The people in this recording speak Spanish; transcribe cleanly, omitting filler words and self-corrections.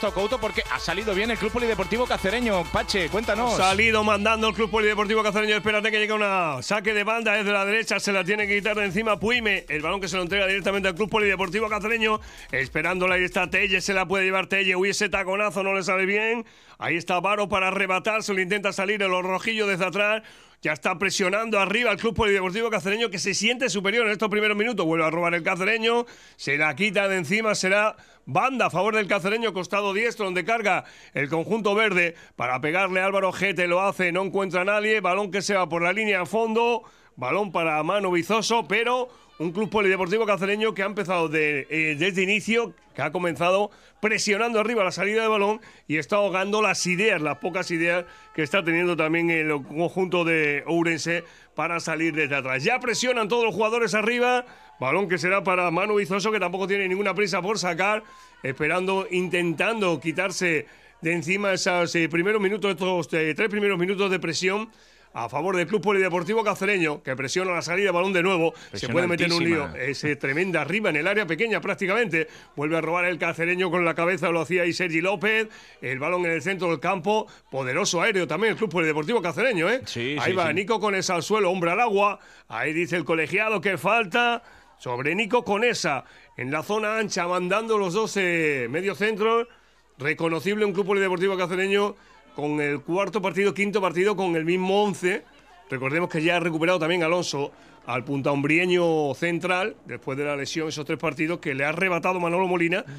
Couto, porque ha salido bien el Club Polideportivo Cacereño. Pache, cuéntanos. Ha salido mandando el Club Polideportivo Cacereño. Espérate que llega una saque de banda desde la derecha. Se la tiene que quitar de encima Puime. El balón que se lo entrega directamente al Club Polideportivo Cacereño. Esperándola, ahí está Telle. Se la puede llevar Telle. Uy, ese taconazo no le sale bien. Ahí está Varo para arrebatar. Se lo intenta salir el rojillo desde atrás. Ya está presionando arriba el Club Polideportivo Cacereño, que se siente superior en estos primeros minutos. Vuelve a robar el Cacereño, se la quita de encima, será banda a favor del Cacereño, costado diestro, donde carga el conjunto verde para pegarle a Álvaro Gete. Lo hace, no encuentra a nadie. Balón que se va por la línea a fondo. Balón para Manu Vizoso, pero un Club Polideportivo Cacereño que ha empezado desde inicio, que ha comenzado presionando arriba la salida de balón y está ahogando las pocas ideas que está teniendo también el conjunto de Ourense para salir desde atrás. Ya presionan todos los jugadores arriba, balón que será para Manu Vizoso, que tampoco tiene ninguna prisa por sacar, esperando, intentando quitarse de encima esos primeros minutos, estos 3 primeros minutos de presión a favor del Club Polideportivo Cacereño, que presiona la salida de balón de nuevo. Se puede meter en un lío. Es tremenda arriba en el área pequeña prácticamente. Vuelve a robar el Cacereño con la cabeza, lo hacía ahí Sergi López. El balón en el centro del campo. Poderoso aéreo también el Club Polideportivo Cacereño, ¿eh? Sí, ahí va Nico Conesa al suelo, hombre al agua. Ahí dice el colegiado que falta sobre Nico Conesa en la zona ancha, mandando los dos mediocentros. Reconocible un Club Polideportivo Cacereño con el quinto partido con el mismo 11. Recordemos que ya ha recuperado también Alonso al puntaumbrieño central, después de la lesión, esos 3 partidos que le ha arrebatado Manolo Molina,